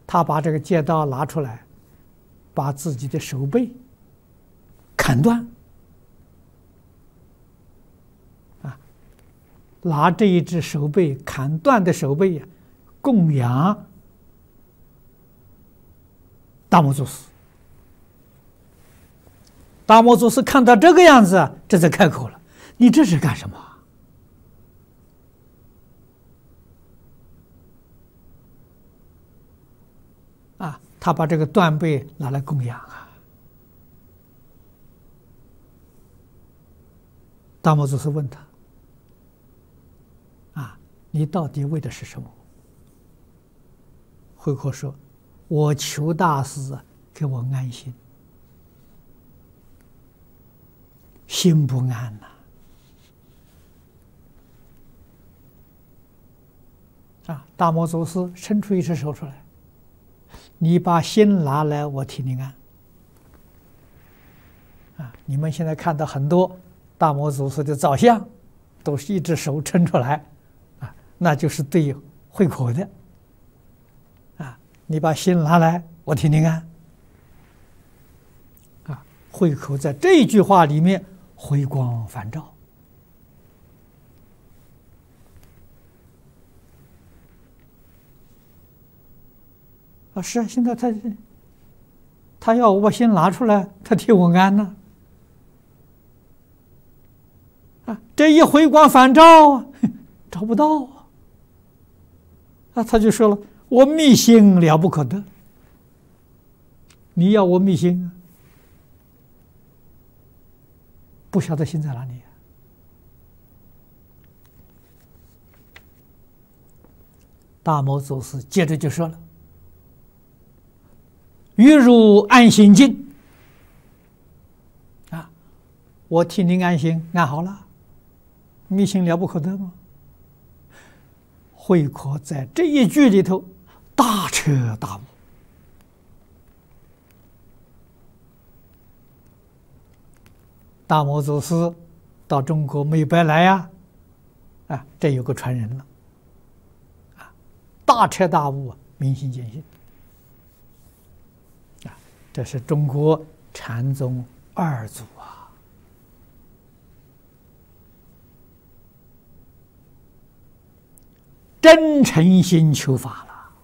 他把这个戒刀拿出来，把自己的手背砍断，拿这一只手背砍断的手背供养达摩祖师。达摩祖师看到这个样子，这才开口了：“你这是干什么？”他把这个断背拿来供养啊。达摩祖师问他：“你到底为的是什么？”慧可说：“我求大师给我安心，心不安呐。”大摩祖师伸出一只手出来：“你把心拿来，我替你安。”你们现在看到很多大摩祖师的造像，都是一只手伸出来，那就是对慧可的。你把心拿来，我替你安。慧可在这一句话里面回光返照。是啊，现在他要我把心拿出来，他替我安呢。这一回光返照找不到他就说了：“我密心了不可得。你要我密心不晓得心在哪里。”大摩祖师接着就说了：“欲入安心境。”我替您安心，安好了，密心了不可得吗？慧可在这一句里头大彻大悟。大摩祖师到中国没有白来呀，这有个传人了，大彻大悟，明心见性。这是中国禅宗二祖真诚心求法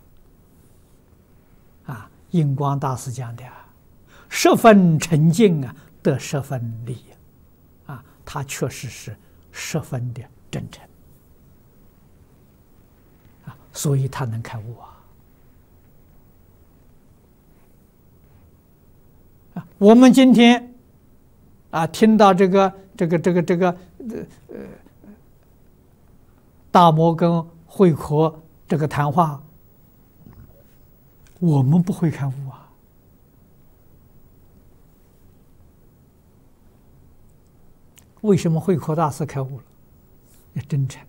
了。印光大师讲的十分沉静得十分利他确实是十分的真诚所以他能开悟我们今天听到这个大摩跟慧可这个谈话，我们不会开悟为什么慧可大师开悟了？要真诚，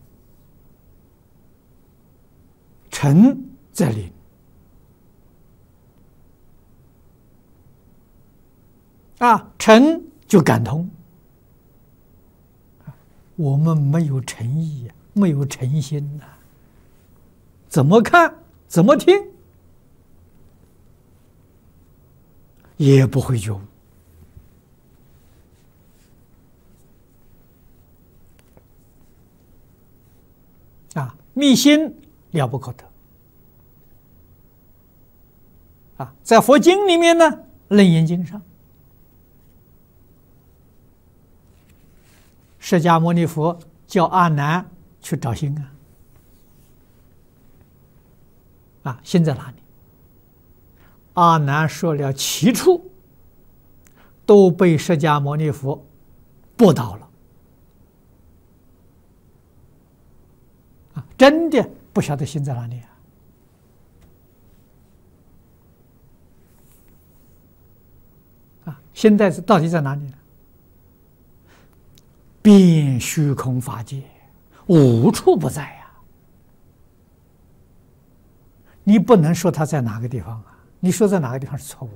诚则灵。诚就感通。我们没有诚意，没有诚心怎么看怎么听也不会觉悟密心了不可得在佛经里面呢，《楞严经》上，释迦牟尼佛叫阿难去找心心在哪里？阿难说了7处，都被释迦牟尼佛驳倒了。真的不晓得心在哪里心到底在哪里呢？遍虚空法界，无处不在你不能说它在哪个地方你说在哪个地方是错误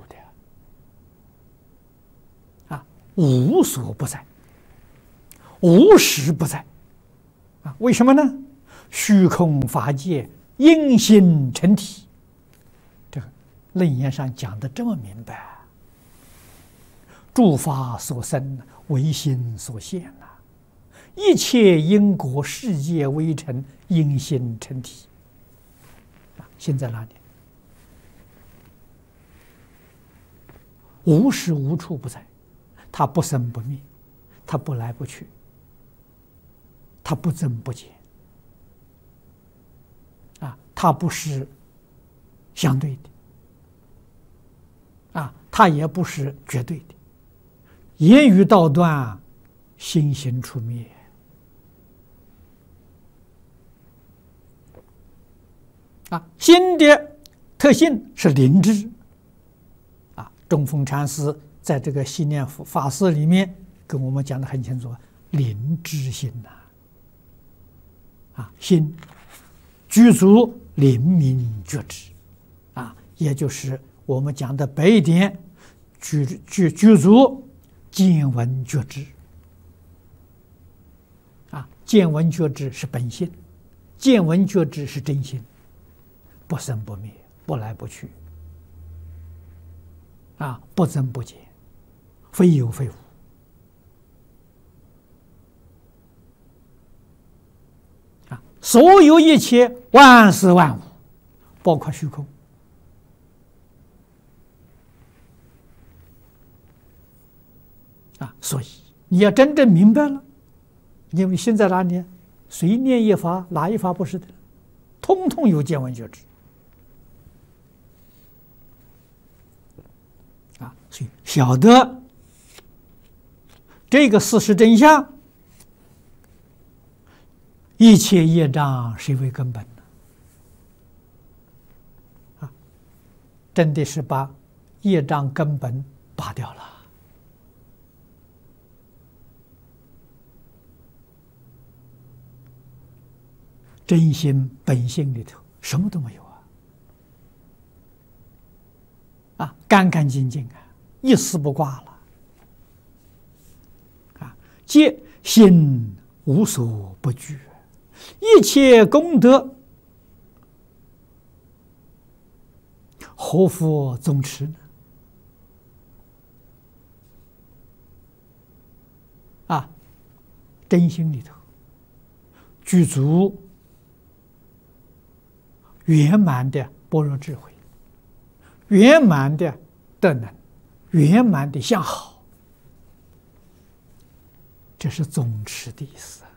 的无所不在，无时不在为什么呢？虚空法界因心成体，这个楞严上讲的这么明白，诸法所生，唯心所现呐，一切因果世界微尘，因心成体。心在哪里？无时无处不在，它不生不灭，它不来不去，它不增不减，它不是相对的，它也不是绝对的，言语道断，心行出灭。心的特性是灵智。中峰禅师在这个系念法师里面跟我们讲得很清楚，灵智心心具足灵明觉知，也就是我们讲的白一点，具足见闻觉知。见闻觉知是本性，见闻觉知是真心，不生不灭，不来不去，不增不减，非有非无。所有一切万事万物，包括虚空，所以你要真正明白了，因为心在哪里？随念一法，哪一法不是的？通通有见闻觉知。所以晓得这个事实真相，一切业障谁为根本呢？真的是把业障根本拔掉了。真心本性里头什么都没有干干净净一丝不挂了，皆心无所不具，一切功德何复总持呢？真心里头具足圆满的般若智慧，圆满的德能，圆满的相好，这是总持的意思。